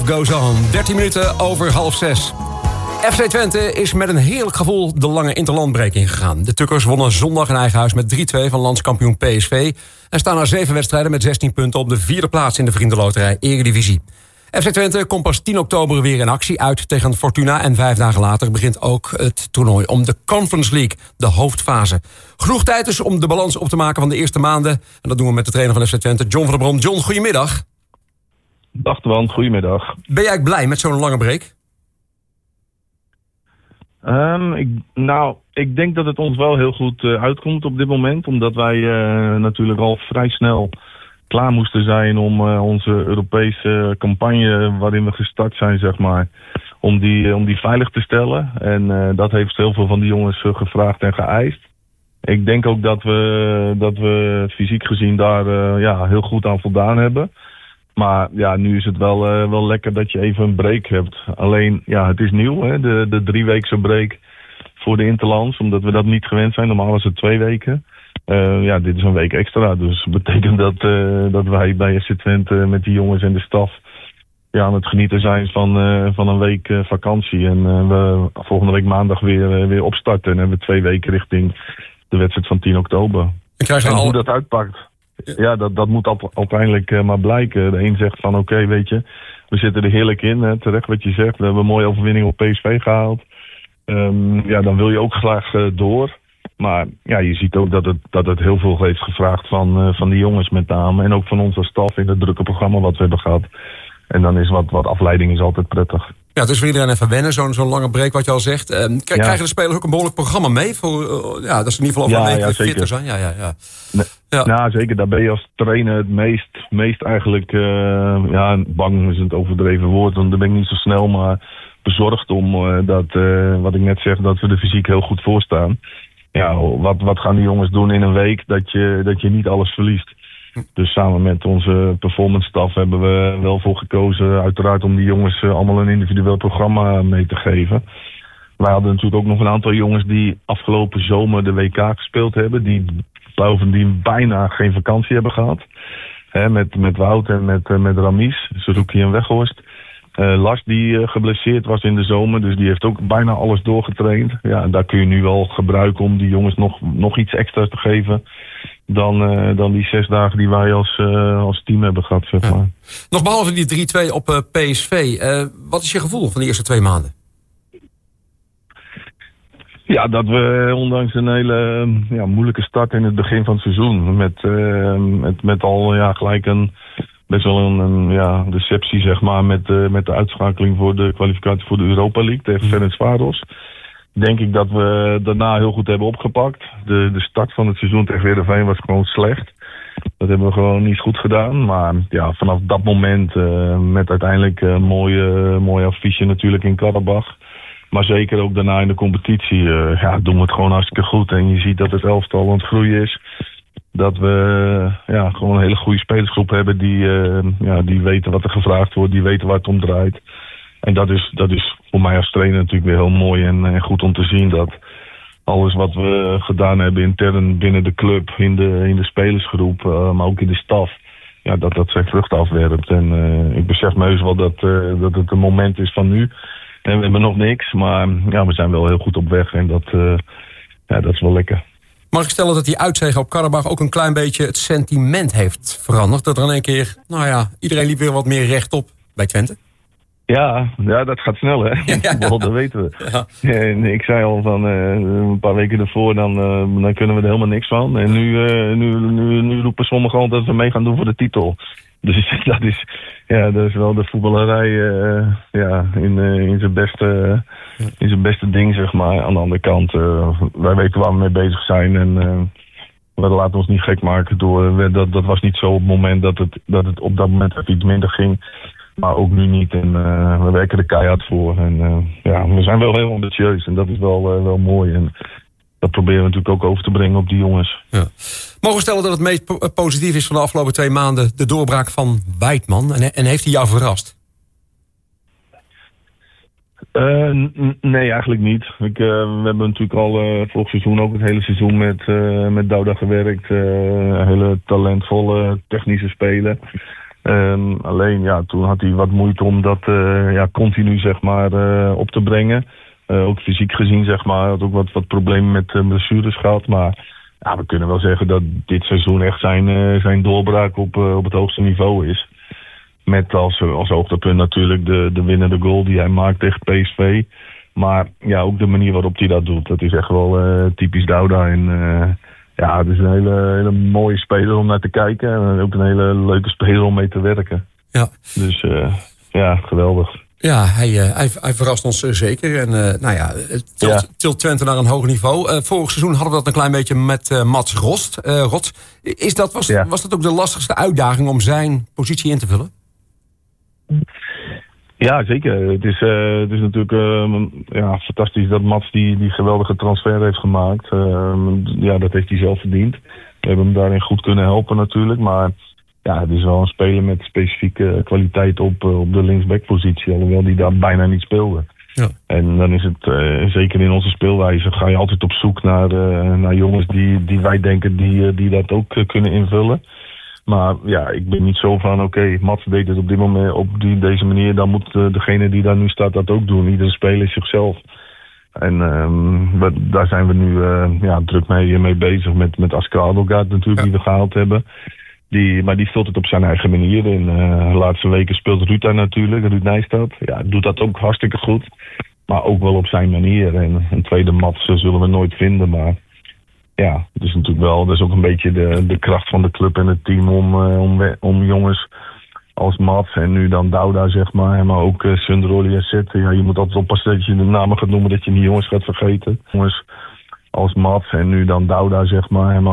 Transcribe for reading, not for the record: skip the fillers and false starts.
Goes on. 13 minuten over 5:30. FC Twente is met een heerlijk gevoel de lange interlandbreek ingegaan. De Tukkers wonnen zondag in eigen huis met 3-2 van landskampioen PSV... en staan na 7 wedstrijden met 16 punten op de 4e plaats in de Vriendenloterij Eredivisie. FC Twente komt pas 10 oktober weer in actie uit tegen Fortuna... en 5 dagen later begint ook het toernooi om de Conference League, de hoofdfase. Genoeg tijd dus om de balans op te maken van de eerste maanden. En dat doen we met de trainer van FC Twente, John van der Brom. John, goedemiddag. Dag Twan, goedemiddag. Ben jij eigenlijk blij met zo'n lange break? Ik denk dat het ons wel heel goed uitkomt op dit moment. Omdat wij natuurlijk al vrij snel klaar moesten zijn om onze Europese campagne waarin we gestart zijn, zeg maar, om die veilig te stellen. En dat heeft heel veel van die jongens gevraagd en geëist. Ik denk ook dat we fysiek gezien daar heel goed aan voldaan hebben. Maar ja, nu is het wel lekker dat je even een break hebt. Alleen, ja, het is nieuw, hè? De 3-weekse break voor de interlands. Omdat we dat niet gewend zijn. Normaal is het 2 weken. Dit is een week extra. Dus dat betekent dat wij bij FC Twente met die jongens en de staf aan het genieten zijn van een week vakantie. En we volgende week maandag weer opstarten. En hebben we 2 weken richting de wedstrijd van 10 oktober. En hoe dat uitpakt... Ja, dat moet uiteindelijk maar blijken. De een zegt van oké, weet je, we zitten er heerlijk in. Hè, terecht wat je zegt, we hebben een mooie overwinning op PSV gehaald. Dan wil je ook graag door. Maar ja, je ziet ook dat het heel veel heeft gevraagd van die jongens met name. En ook van ons als staf in het drukke programma wat we hebben gehad. En dan is wat afleiding is altijd prettig. Ja, het is voor iedereen even wennen, zo'n lange break wat je al zegt. Krijgen de spelers ook een behoorlijk programma mee? Dat ze in ieder geval over een week fitter zijn? Ja, zeker. Daar ben je als trainer het meest eigenlijk... bang is het overdreven woord, want daar ben ik niet zo snel, maar bezorgd om wat ik net zeg, dat we er fysiek heel goed voor staan. Ja, wat gaan die jongens doen in een week dat je niet alles verliest? Dus samen met onze performance staf hebben we wel voor gekozen, uiteraard, om die jongens allemaal een individueel programma mee te geven. Wij hadden natuurlijk ook nog een aantal jongens die afgelopen zomer de WK gespeeld hebben, die bovendien bijna geen vakantie hebben gehad. Met Wout en met Ramis, Suzuki en Weghorst. Lars die geblesseerd was in de zomer, dus die heeft ook bijna alles doorgetraind. Ja, daar kun je nu wel gebruiken om die jongens nog iets extra's te geven dan die 6 dagen die wij als team hebben gehad, zeg maar. Nog behalve die 3-2 op PSV, wat is je gevoel van de eerste 2 maanden? Ja, dat we ondanks een hele moeilijke start in het begin van het seizoen, met al gelijk best wel een deceptie, zeg maar, met de uitschakeling voor de kwalificatie voor de Europa League tegen Ferencváros. Denk ik dat we daarna heel goed hebben opgepakt. De start van het seizoen tegen Heerenveen was gewoon slecht. Dat hebben we gewoon niet goed gedaan. Maar ja, vanaf dat moment met uiteindelijk een mooie affiche natuurlijk in Karabach. Maar zeker ook daarna in de competitie doen we het gewoon hartstikke goed. En je ziet dat het elftal aan het groeien is. Dat we gewoon een hele goede spelersgroep hebben die weten wat er gevraagd wordt. Die weten waar het om draait. En dat is voor mij als trainer natuurlijk weer heel mooi en goed om te zien dat alles wat we gedaan hebben intern binnen de club, in de spelersgroep, maar ook in de staf, dat zijn vruchten afwerpt. En ik besef me heus wel dat het een moment is van nu. En we hebben nog niks, maar we zijn wel heel goed op weg en dat is wel lekker. Mag ik stellen dat die uitzege op Karabach ook een klein beetje het sentiment heeft veranderd? Dat er in één keer, iedereen liep weer wat meer rechtop bij Twente? Ja, dat gaat snel, hè? Dat weten we. Ja. En ik zei al van een paar weken ervoor, dan kunnen we er helemaal niks van. En nu roepen sommigen al dat we mee gaan doen voor de titel. Dus dat is wel de voetballerij in zijn beste ding, zeg maar. Aan de andere kant, wij weten waar we mee bezig zijn en we laten ons niet gek maken door. Dat was niet zo op het moment dat het op dat moment even iets minder ging. Maar ook nu niet. En we werken er keihard voor. En we zijn wel heel ambitieus. En dat is wel mooi. En dat proberen we natuurlijk ook over te brengen op die jongens. Ja. Mogen we stellen dat het meest positief is van de afgelopen 2 maanden de doorbraak van Weidman? En heeft hij jou verrast? Nee, eigenlijk niet. We hebben natuurlijk al vorig seizoen ook het hele seizoen met Douda gewerkt. Een hele talentvolle technische speler. Alleen ja, toen had hij wat moeite om dat continu zeg maar op te brengen. Ook fysiek gezien zeg maar, had ook wat problemen met blessures gehad. Maar ja, we kunnen wel zeggen dat dit seizoen echt zijn doorbraak op het hoogste niveau is. Met als hoogtepunt natuurlijk de winnende goal die hij maakt tegen PSV. Maar ja, ook de manier waarop hij dat doet. Dat is echt wel typisch Dauda. En ja, het is een hele mooie speler om naar te kijken. En ook een hele leuke speler om mee te werken. Ja. Dus ja, geweldig. Ja, hij verrast ons zeker. En tilt Twente naar een hoger niveau. Vorig seizoen hadden we dat een klein beetje met Mats Rost. Was dat ook de lastigste uitdaging om zijn positie in te vullen? Ja, zeker. Het is natuurlijk fantastisch dat Mats die geweldige transfer heeft gemaakt. Dat heeft hij zelf verdiend. We hebben hem daarin goed kunnen helpen natuurlijk. Maar ja, het is wel een speler met specifieke kwaliteit op de linksbackpositie. Alhoewel die daar bijna niet speelde. Ja. En dan is het, zeker in onze speelwijze, ga je altijd op zoek naar jongens die wij denken die dat ook kunnen invullen. Maar ja, ik ben niet zo van, oké, Mats deed het op dit moment op deze manier. Dan moet degene die daar nu staat dat ook doen. Iedere speler is zichzelf. En daar zijn we nu druk mee bezig met Asker Adelgaard natuurlijk, die we gehaald hebben. Maar die vult het op zijn eigen manier. In de laatste weken speelt Ruud daar natuurlijk, Ruud Nijstad. Ja, doet dat ook hartstikke goed. Maar ook wel op zijn manier. En een tweede Mats zullen we nooit vinden, maar ja, het is natuurlijk wel, dat is ook een beetje de kracht van de club en het team om jongens als Mats en nu dan Dauda zeg maar ook Sundroli en Zet. Ja, je moet altijd oppassen dat je de namen gaat noemen, dat je die jongens gaat vergeten. Jongens als Mats en nu dan Dauda zeg maar